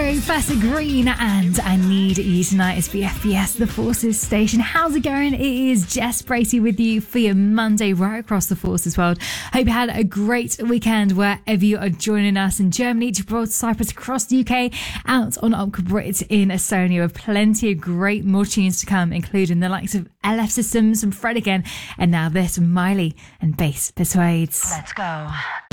Professor Green and I Need You Tonight is BFBS, the Forces station. How's it going? It is Jess Bracey with you for your Monday right across the Forces world. Hope you had a great weekend wherever you are joining us in Germany, Gibraltar, Cyprus, across the UK, out on Opca Brit in Estonia, with plenty of great more tunes to come, including the likes of LF Systems and Fred again, and now this Miley and Bass Persuades. Let's go.